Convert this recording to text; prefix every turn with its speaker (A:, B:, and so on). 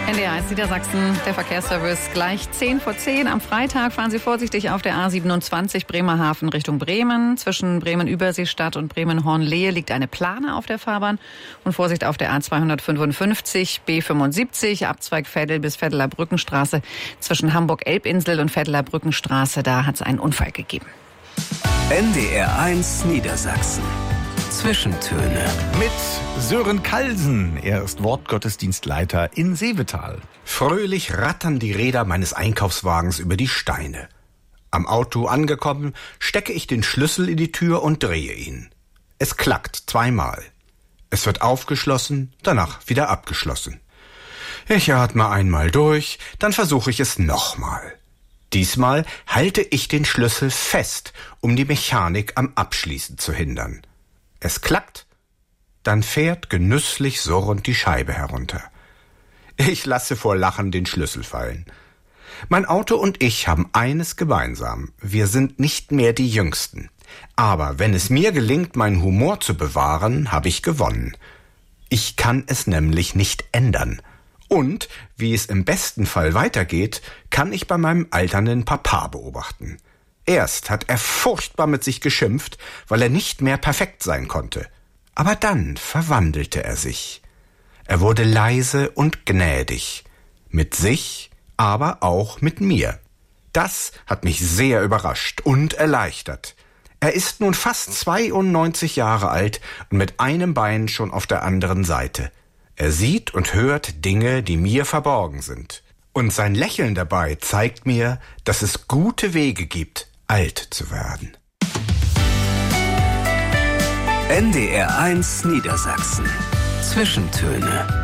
A: NDR 1 Niedersachsen, der Verkehrsservice gleich 10:10. Am Freitag fahren Sie vorsichtig auf der A27 Bremerhaven Richtung Bremen. Zwischen Bremen-Überseestadt und Bremen-Hornlehe liegt eine Plane auf der Fahrbahn. Und Vorsicht auf der A255 B75, Abzweig Veddel bis Veddeler Brückenstraße. Zwischen Hamburg-Elbinsel und Veddeler Brückenstraße, da hat es einen Unfall gegeben.
B: NDR 1 Niedersachsen. Zwischentöne.
C: Mit Sören Kalsen. Er ist Wortgottesdienstleiter in Seevetal.
D: Fröhlich rattern die Räder meines Einkaufswagens über die Steine. Am Auto angekommen, stecke ich den Schlüssel in die Tür und drehe ihn. Es klackt zweimal. Es wird aufgeschlossen, danach wieder abgeschlossen. Ich atme einmal durch, dann versuche ich es nochmal. Diesmal halte ich den Schlüssel fest, um die Mechanik am Abschließen zu hindern. Es klackt, dann fährt genüsslich surrend die Scheibe herunter. Ich lasse vor Lachen den Schlüssel fallen. Mein Auto und ich haben eines gemeinsam: Wir sind nicht mehr die Jüngsten. Aber wenn es mir gelingt, meinen Humor zu bewahren, habe ich gewonnen. Ich kann es nämlich nicht ändern. Und, wie es im besten Fall weitergeht, kann ich bei meinem alternden Papa beobachten. Erst hat er furchtbar mit sich geschimpft, weil er nicht mehr perfekt sein konnte. Aber dann verwandelte er sich. Er wurde leise und gnädig. Mit sich, aber auch mit mir. Das hat mich sehr überrascht und erleichtert. Er ist nun fast 92 Jahre alt und mit einem Bein schon auf der anderen Seite. Er sieht und hört Dinge, die mir verborgen sind. Und sein Lächeln dabei zeigt mir, dass es gute Wege gibt, alt zu werden.
B: NDR 1 Niedersachsen. Zwischentöne.